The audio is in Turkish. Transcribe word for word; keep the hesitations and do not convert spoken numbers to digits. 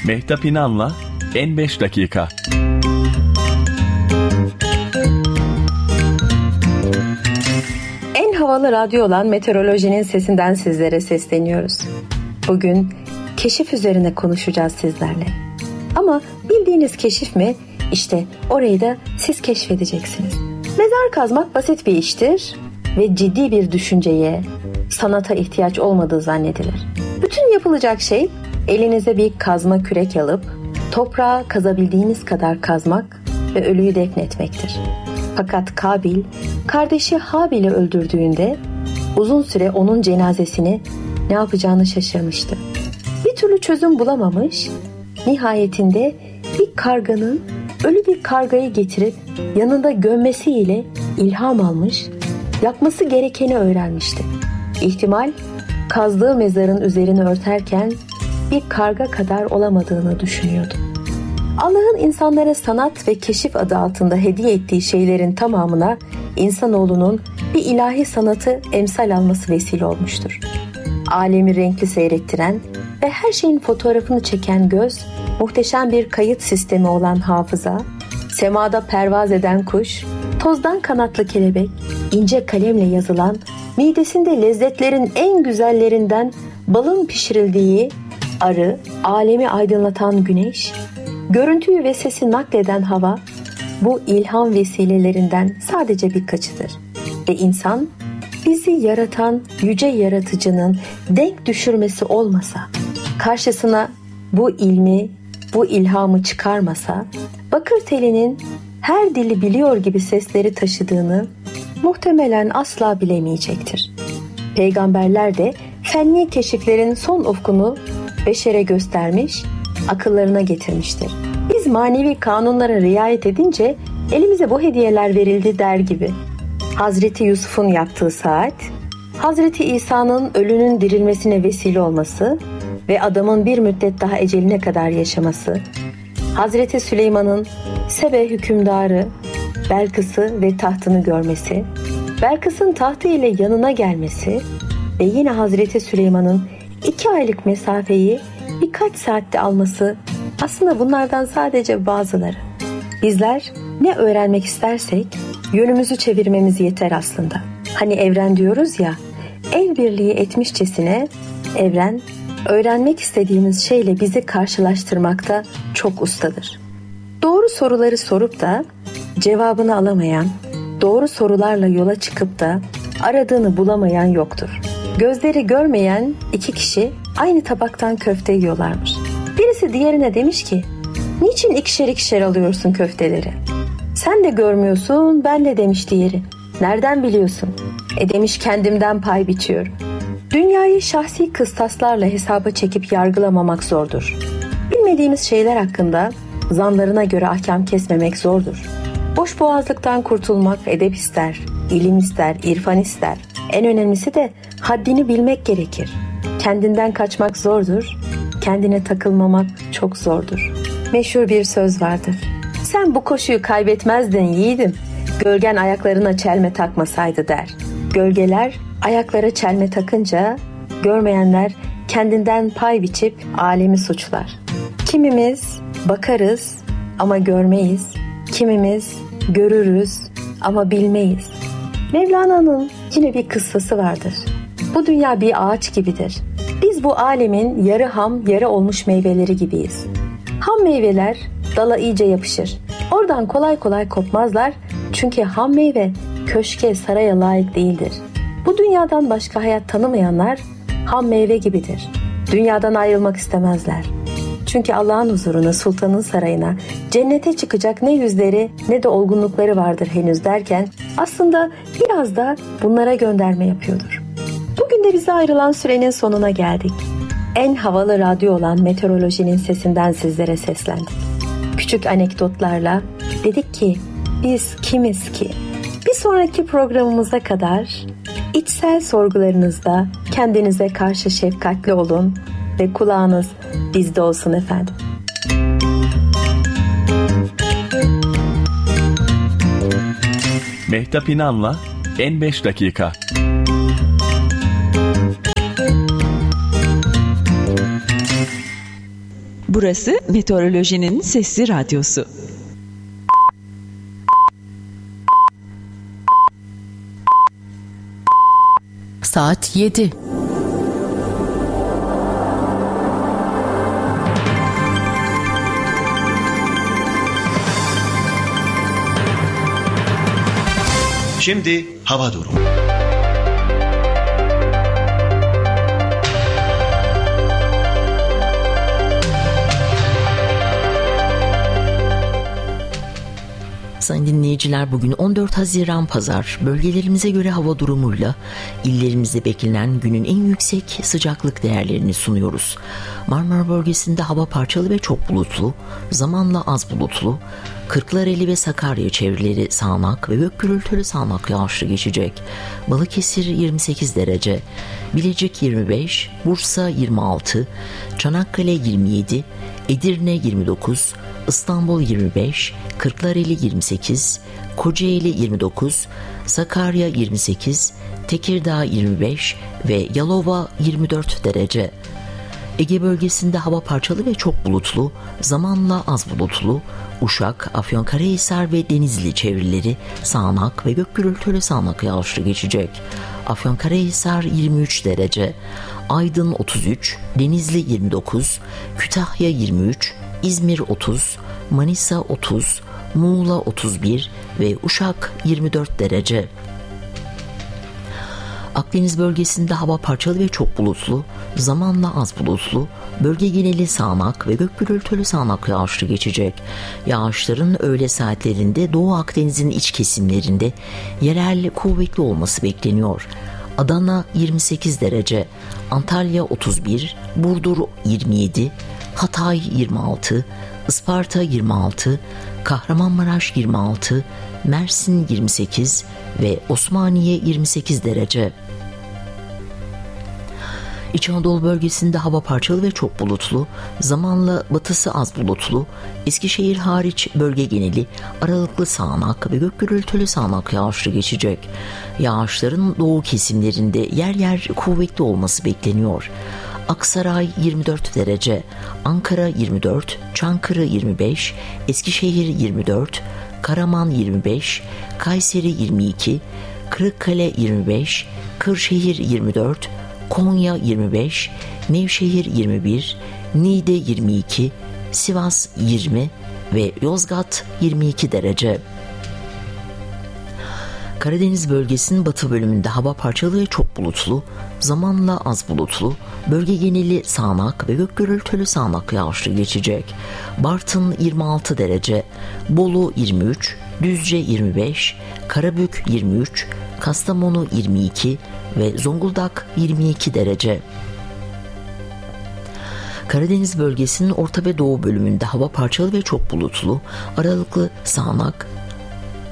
Mehtap İnan'la En beş Dakika. En havalı radyo olan Meteorolojinin sesinden sizlere sesleniyoruz. Bugün keşif üzerine konuşacağız sizlerle. Ama bildiğiniz keşif mi? İşte orayı da siz keşfedeceksiniz. Mezar kazmak basit bir iştir ve ciddi bir düşünceye, sanata ihtiyaç olmadığı zannedilir. Bütün yapılacak şey elinize bir kazma kürek alıp toprağa kazabildiğiniz kadar kazmak ve ölüyü defnetmektir. Fakat Kabil, kardeşi Habil'i öldürdüğünde uzun süre onun cenazesini ne yapacağını şaşırmıştı. Bir türlü çözüm bulamamış, nihayetinde bir karganın ölü bir kargayı getirip yanında gömmesiyle ilham almış, yapması gerekeni öğrenmişti. İhtimal, kazdığı mezarın üzerini örterken bir karga kadar olamadığını düşünüyordu. Allah'ın insanlara sanat ve keşif adı altında hediye ettiği şeylerin tamamına insanoğlunun bir ilahi sanatı emsal alması vesile olmuştur. Alemi renkli seyrettiren ve her şeyin fotoğrafını çeken göz, muhteşem bir kayıt sistemi olan hafıza, semada pervaz eden kuş, tozdan kanatlı kelebek, ince kalemle yazılan, midesinde lezzetlerin en güzellerinden balın pişirildiği arı, alemi aydınlatan güneş, görüntüyü ve sesi nakleden hava, bu ilham vesilelerinden sadece birkaçıdır. Ve insan, bizi yaratan yüce yaratıcının denk düşürmesi olmasa, karşısına bu ilmi, bu ilhamı çıkarmasa, bakır telinin her dili biliyor gibi sesleri taşıdığını muhtemelen asla bilemeyecektir. Peygamberler de fenni keşiflerin son ufkunu beşere göstermiş, akıllarına getirmiştir. Biz manevi kanunlara riayet edince elimize bu hediyeler verildi der gibi. Hazreti Yusuf'un yaptığı saat, Hazreti İsa'nın ölünün dirilmesine vesile olması ve adamın bir müddet daha eceline kadar yaşaması, Hazreti Süleyman'ın Sebe hükümdarı Belkıs'ı ve tahtını görmesi, Belkıs'ın tahtı ile yanına gelmesi ve yine Hazreti Süleyman'ın iki aylık mesafeyi birkaç saatte alması, aslında bunlardan sadece bazıları. Bizler ne öğrenmek istersek yönümüzü çevirmemiz yeter aslında. Hani evren diyoruz ya, el birliği etmişçesine evren öğrenmek istediğimiz şeyle bizi karşılaştırmakta çok ustadır. Doğru soruları sorup da cevabını alamayan, doğru sorularla yola çıkıp da aradığını bulamayan yoktur. Gözleri görmeyen iki kişi aynı tabaktan köfte yiyorlarmış. Birisi diğerine demiş ki, niçin ikişer ikişer alıyorsun köfteleri? Sen de görmüyorsun, ben de demiş diğeri. Nereden biliyorsun? E demiş, kendimden pay biçiyorum. Dünyayı şahsi kıstaslarla hesaba çekip yargılamamak zordur. Bilmediğimiz şeyler hakkında zanlarına göre ahkam kesmemek zordur. Boş boğazlıktan kurtulmak edep ister, ilim ister, irfan ister. En önemlisi de haddini bilmek gerekir. Kendinden kaçmak zordur, kendine takılmamak çok zordur. Meşhur bir söz vardır. Sen bu koşuyu kaybetmezdin yiğidim, gölgen ayaklarına çelme takmasaydı der. Gölgeler ayaklara çelme takınca görmeyenler kendinden pay biçip alemi suçlar. Kimimiz bakarız ama görmeyiz, kimimiz görürüz ama bilmeyiz. Mevlana'nın yine bir kıssası vardır. Bu dünya bir ağaç gibidir. Biz bu alemin yarı ham, yarı olmuş meyveleri gibiyiz. Ham meyveler dala iyice yapışır. Oradan kolay kolay kopmazlar. Çünkü ham meyve köşke, saraya layık değildir. Bu dünyadan başka hayat tanımayanlar ham meyve gibidir. Dünyadan ayrılmak istemezler. Çünkü Allah'ın huzuruna, sultanın sarayına, cennete çıkacak ne yüzleri ne de olgunlukları vardır henüz derken aslında biraz da bunlara gönderme yapıyordur. Bugün de bize ayrılan sürenin sonuna geldik. En havalı radyo olan Meteorolojinin sesinden sizlere seslendik. Küçük anekdotlarla dedik ki biz kimiz ki? Bir sonraki programımıza kadar içsel sorgularınızda kendinize karşı şefkatli olun ve kulağınız bizde olsun efendim. Mehtap İnan'la En beş Dakika. Burası Meteorolojinin Sesli Radyosu. Saat yedi. Şimdi hava durumu. Sayın dinleyiciler, bugün on dört Haziran Pazar. Bölgelerimize göre hava durumuyla illerimizde beklenen günün en yüksek sıcaklık değerlerini sunuyoruz. Marmara bölgesinde hava parçalı ve çok bulutlu, zamanla az bulutlu. Kırklareli ve Sakarya çevreleri sağanak ve gök gürültülü sağanak yağışlı geçecek. Balıkesir yirmi sekiz derece, Bilecik yirmi beş, Bursa yirmi altı, Çanakkale yirmi yedi, Edirne yirmi dokuz, İstanbul yirmi beş, Kırklareli yirmi sekiz, Kocaeli yirmi dokuz, Sakarya yirmi sekiz, Tekirdağ yirmi beş ve Yalova yirmi dört derece. Ege bölgesinde hava parçalı ve çok bulutlu, zamanla az bulutlu. Uşak, Afyonkarahisar ve Denizli çevreleri sağanak ve gök gürültülü sağanak yağışlı geçecek. Afyonkarahisar yirmi üç derece, Aydın otuz üç, Denizli yirmi dokuz, Kütahya yirmi üç, İzmir otuz, Manisa otuz, Muğla otuz bir ve Uşak yirmi dört derece. Akdeniz bölgesinde hava parçalı ve çok bulutlu, zamanla az bulutlu, bölge geneli sağanak ve gök gürültülü sağanak yağışlı geçecek. Yağışların öğle saatlerinde Doğu Akdeniz'in iç kesimlerinde yerel kuvvetli olması bekleniyor. Adana yirmi sekiz derece, Antalya otuz bir, Burdur yirmi yedi, Hatay yirmi altı, Isparta yirmi altı, Kahramanmaraş yirmi altı, Mersin yirmi sekiz ve Osmaniye yirmi sekiz derece. İç Anadolu bölgesinde hava parçalı ve çok bulutlu, zamanla batısı az bulutlu, Eskişehir hariç bölge geneli aralıklı sağanak ve gök gürültülü sağanak yağışlı geçecek. Yağışların doğu kesimlerinde yer yer kuvvetli olması bekleniyor. Aksaray yirmi dört derece, Ankara yirmi dört, Çankırı yirmi beş, Eskişehir yirmi dört, Karaman yirmi beş, Kayseri yirmi iki, Kırıkkale yirmi beş, Kırşehir yirmi dört, Konya yirmi beş, Nevşehir yirmi bir, Niğde yirmi iki, Sivas yirmi ve Yozgat yirmi iki derece. Karadeniz bölgesinin batı bölümünde hava parçalı ve çok bulutlu, zamanla az bulutlu, bölge geneli sağanak ve gök gürültülü sağanak yağışlı geçecek. Bartın yirmi altı derece, Bolu yirmi üç, Düzce yirmi beş, Karabük yirmi üç, Kastamonu yirmi iki ve Zonguldak yirmi iki derece. Karadeniz bölgesinin orta ve doğu bölümünde hava parçalı ve çok bulutlu, aralıklı sağanak